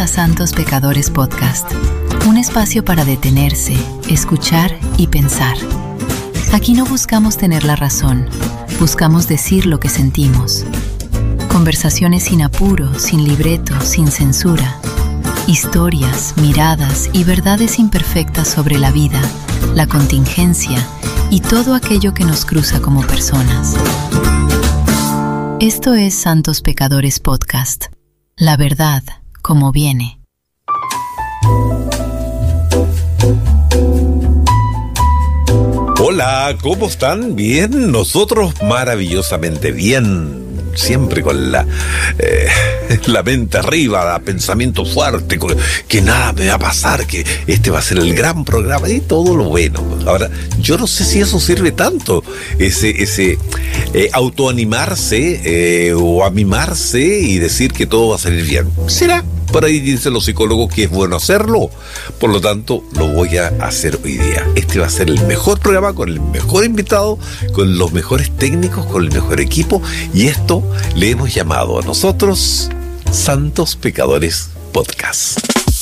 Santos Pecadores Podcast, un espacio para detenerse, escuchar y pensar. Aquí no buscamos tener la razón, buscamos decir lo que sentimos. Conversaciones sin apuro, sin libreto, sin censura. Historias, miradas y verdades imperfectas sobre la vida, la contingencia y todo aquello que nos cruza como personas. Esto es Santos Pecadores Podcast. La verdad, como viene. Hola, ¿cómo están? ¿Bien? Nosotros maravillosamente bien. Siempre con la mente arriba, pensamiento fuerte, que nada me va a pasar, que este va a ser el gran programa y todo lo bueno. Ahora, yo no sé si eso sirve tanto, ese autoanimarse o amimarse y decir que todo va a salir bien. ¿Será? Por ahí dicen los psicólogos que es bueno hacerlo. Por lo tanto, lo voy a hacer hoy día. Este va a ser el mejor programa, con el mejor invitado, con los mejores técnicos, con el mejor equipo. Y esto le hemos llamado a nosotros Santos Pecadores Podcast.